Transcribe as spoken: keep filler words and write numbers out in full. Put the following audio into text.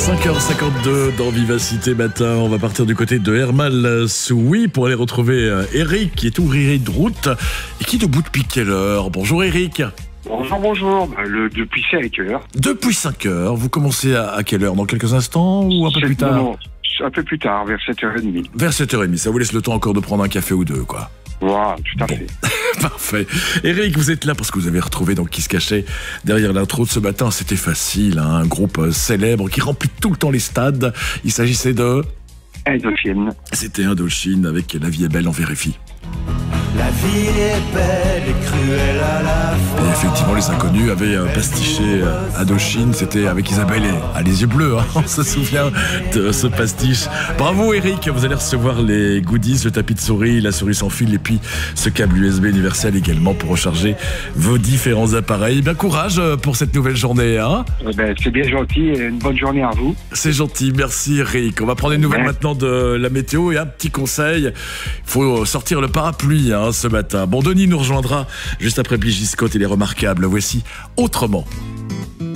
cinq heures cinquante-deux dans Vivacité Matin. On va partir du côté de Hermal-Souy pour aller retrouver Eric qui est ouvrier de route et qui est debout depuis quelle heure? Bonjour Eric. Bonjour, bonjour. Bah, le, depuis cinq heures. Depuis cinq heures. Vous commencez à, à quelle heure? Dans quelques instants ou un peu plus tard? Non, un peu plus tard, vers sept heures trente. Vers sept heures trente. Ça vous laisse le temps encore de prendre un café ou deux, quoi. Voilà, tout à bon. fait. Parfait. Eric, vous êtes là parce que vous avez retrouvé donc qui se cachait derrière l'intro de ce matin. C'était facile, hein, un groupe euh, célèbre qui remplit tout le temps les stades. Il s'agissait de... Indochine. C'était Indochine avec La vie est belle, on vérifie. La vie est belle et cruelle à la fois. Et effectivement, les inconnus avaient euh, pastiché euh, Indochine. C'était avec Isabelle et à les yeux bleus. Hein, on se souvient de ce pastiche. Bravo Eric, vous allez recevoir les goodies, le tapis de souris, la souris sans fil et puis ce câble U S B universel également pour recharger vos différents appareils. Bien courage pour cette nouvelle journée. Hein. Eh ben, c'est bien gentil et une bonne journée à vous. C'est gentil, merci Eric. On va prendre des nouvelles ouais. maintenant de la météo et un petit conseil. Il faut sortir le parapluie hein, ce matin. Bon, Denis nous rejoindra juste après Piggy Scott et les Remarquables. Voici Autrement.